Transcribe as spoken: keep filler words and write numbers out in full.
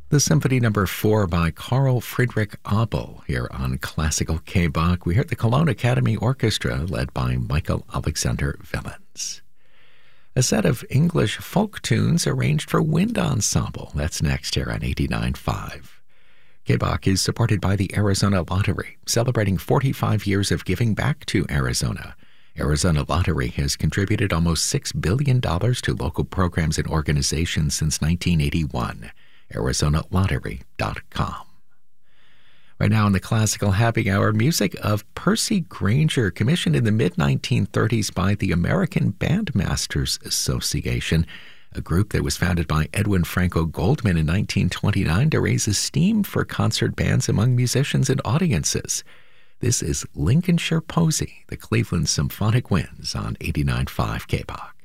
The Symphony Number four by Carl Friedrich Abel here on Classical K-Bach. We heard the Cologne Academy Orchestra led by Michael Alexander Willens. A set of English folk tunes arranged for wind ensemble. That's next here on eighty-nine point five. K-Bach is supported by the Arizona Lottery, celebrating forty-five years of giving back to Arizona. Arizona Lottery has contributed almost six billion dollars to local programs and organizations since nineteen eighty-one. Arizona Lottery dot com. Right now in the Classical Happy Hour, music of Percy Grainger, commissioned in the mid nineteen thirties by the American Bandmasters Association, a group that was founded by Edwin Franco Goldman in nineteen twenty-nine to raise esteem for concert bands among musicians and audiences. This is Lincolnshire Posy, the Cleveland Symphonic Winds on eighty-nine point five K-Bach.